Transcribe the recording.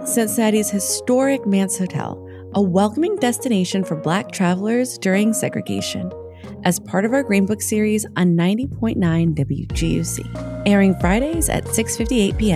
Cincinnati's historic Mance Hotel, a welcoming destination for Black travelers during segregation, as part of our Green Book series on 90.9 WGUC, airing Fridays at 6:58 p.m.